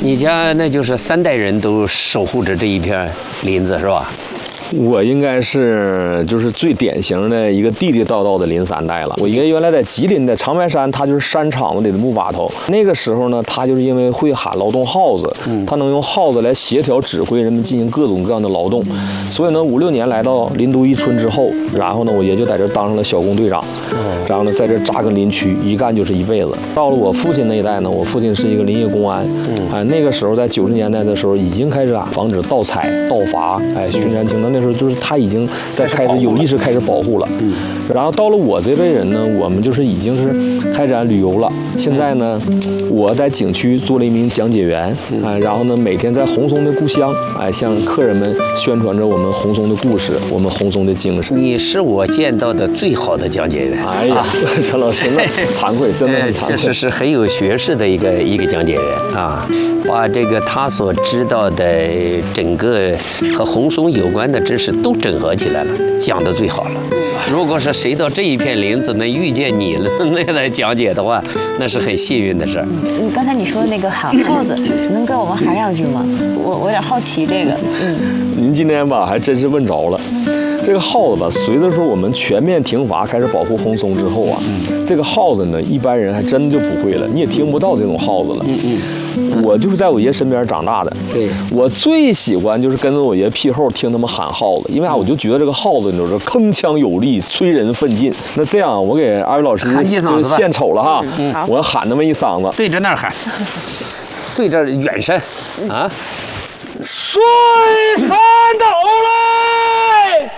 你家那就是3代人都守护着这一片林子是吧？ 我应该是就是最典型的一个地地道道的林3代了。我爷爷原来在吉林的长白山，他就是山场子里的木把头。那个时候呢，他就是因为会喊劳动号子，他能用号子来协调指挥人们进行各种各样的劳动。所以呢，5、6年来到临都一村之后，然后呢，我爷就在这当上了小工队长，然后呢，在这扎根林区，一干就是一辈子。到了我父亲那一代呢，我父亲是一个林业公安，那个时候在90年代的时候，已经开始防止盗采、盗伐，巡山清的。那时候就是他已经在开始有意识开始保护了，然后到了我这辈人呢，我们就是已经是开展旅游了。现在呢，我在景区做了一名讲解员，然后呢，每天在红松的故乡，向客人们宣传着我们红松的故事，我们红松的精神。 你是我见到的最好的讲解员。 哎呀，陈老师，那惭愧，真的很惭愧。 确实是很有学识的一个讲解员啊，把这个他所知道的整个和红松有关的知识都整合起来了，讲得最好了。如果是谁到这一片林子能遇见你了，那个来讲解的话，那是很幸运的事儿。 刚才你说的那个喊号子，能跟我们喊2句吗？我有点好奇这个。 您今天吧还真是问着了。这个耗子吧，随着说我们全面停伐开始保护红松之后啊，这个耗子呢，一般人还真就不会了，你也听不到这种耗子了。我就是在我爷身边长大的， 对， 我最喜欢就是跟着我爷屁后听他们喊耗子，因为啥？我就觉得这个耗子就是铿锵有力，催人奋进。那这样，我给2位老师献丑了哈，我喊那么一嗓子， 对着那儿喊，对着远山啊， 水山到来。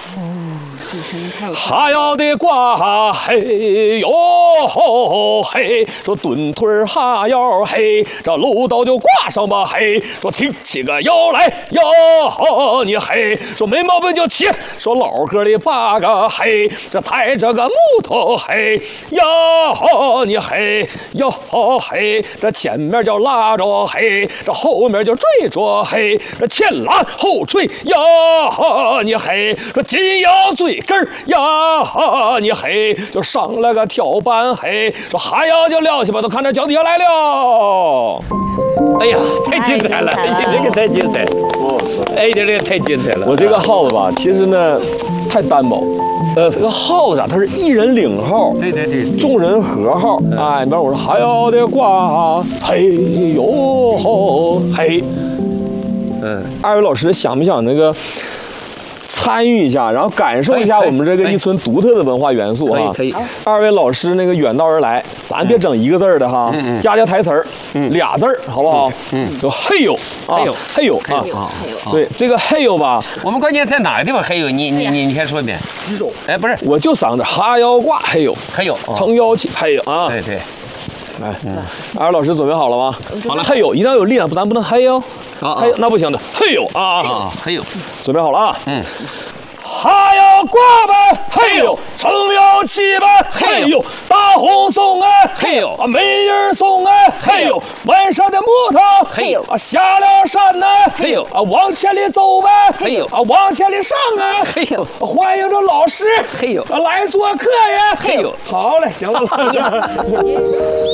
哈腰的挂嘿哟嘿，说蹲腿哈腰嘿，这楼道就挂上吧嘿，说挺起个腰来哟你嘿，说没毛病就起，说老哥的8个嘿，这抬着个木头嘿哟你嘿哟嘿，这前面就拉着嘿，这后面就追着嘿，这前拉后追哟你嘿，说紧腰最根儿呀你嘿，就上了个跳板嘿，说还要就撂下吧，都看这脚底下来了。 哎呀，太精彩了！这个太精彩了，哎，这个太精彩了。 我这个号子吧，其实呢太单薄。这个号子啊，它是一人领号， 对， 众人合号。哎，你比如我说还要的挂嘿哟吼嘿。2位老师想不想那个？参与一下，然后感受一下我们这个一村独特的文化元素哈。 可以。 2位老师那个远道而来，咱别整1个字的哈，加台词儿，2字好不好？就嘿呦啊，嘿呦啊，对这个嘿呦吧， 我们关键在哪个地方嘿呦？你先说一遍。 举手。 哎，不是， 我就嗓子哈腰挂嘿呦， 嘿呦， 撑腰起嘿呦啊。 对。 来，2位老师准备好了吗？好了，嘿呦，一定要有力量，咱不能嘿呦，嘿呦那不行的，嘿呦啊， 嘿呦， 准备好了啊。哈腰挂吧，嘿呦，撑腰起吧，嘿呦，大红松哎， 嘿呦， 美人松哎，嘿呦，满山的木头， 嘿呦， 下了山呢， 嘿呦， 往前里走呗， 嘿呦， 往前里上啊， 嘿呦， 欢迎着老师， 嘿呦， 来做客呀， 嘿呦， 好嘞，行了。